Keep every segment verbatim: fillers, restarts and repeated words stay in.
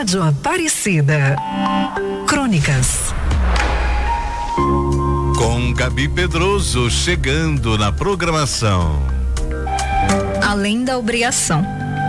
Rádio Aparecida. Crônicas. Com Gabi Pedroso chegando na programação. Além da obrigação.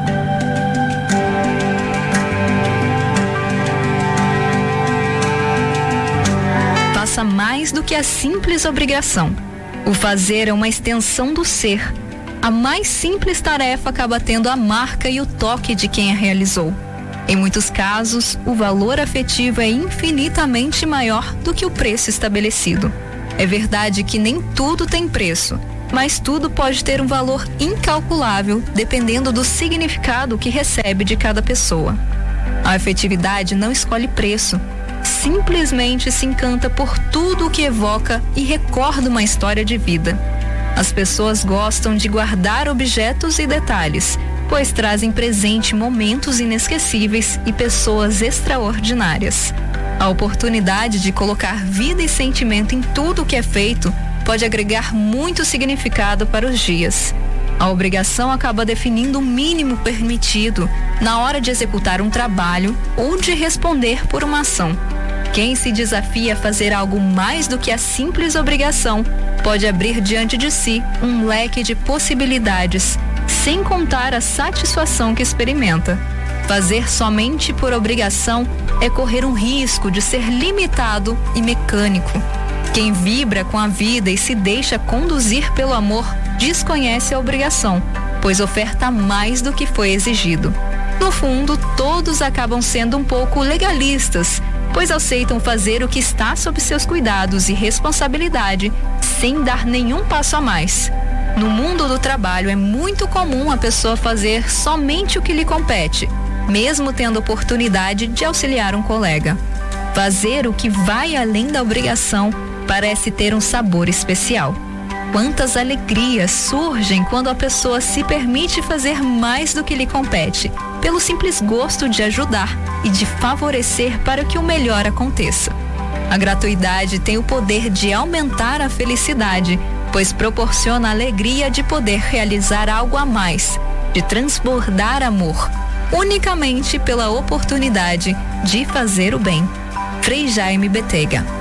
Faça mais do que a simples obrigação. O fazer é uma extensão do ser. A mais simples tarefa acaba tendo a marca e o toque de quem a realizou. Em muitos casos, o valor afetivo é infinitamente maior do que o preço estabelecido. É verdade que nem tudo tem preço, mas tudo pode ter um valor incalculável dependendo do significado que recebe de cada pessoa. A afetividade não escolhe preço, simplesmente se encanta por tudo o que evoca e recorda uma história de vida. As pessoas gostam de guardar objetos e detalhes, pois trazem presente momentos inesquecíveis e pessoas extraordinárias. A oportunidade de colocar vida e sentimento em tudo o que é feito pode agregar muito significado para os dias. A obrigação acaba definindo o mínimo permitido na hora de executar um trabalho ou de responder por uma ação. Quem se desafia a fazer algo mais do que a simples obrigação pode abrir diante de si um leque de possibilidades, sem contar a satisfação que experimenta. Fazer somente por obrigação é correr um risco de ser limitado e mecânico. Quem vibra com a vida e se deixa conduzir pelo amor desconhece a obrigação, pois oferta mais do que foi exigido. No fundo, todos acabam sendo um pouco legalistas, pois aceitam fazer o que está sob seus cuidados e responsabilidade, sem dar nenhum passo a mais. No mundo do trabalho é muito comum a pessoa fazer somente o que lhe compete, mesmo tendo oportunidade de auxiliar um colega. Fazer o que vai além da obrigação parece ter um sabor especial. Quantas alegrias surgem quando a pessoa se permite fazer mais do que lhe compete, pelo simples gosto de ajudar e de favorecer para que o melhor aconteça. A gratuidade tem o poder de aumentar a felicidade, pois proporciona a alegria de poder realizar algo a mais, de transbordar amor, unicamente pela oportunidade de fazer o bem. Frei Jaime Betega.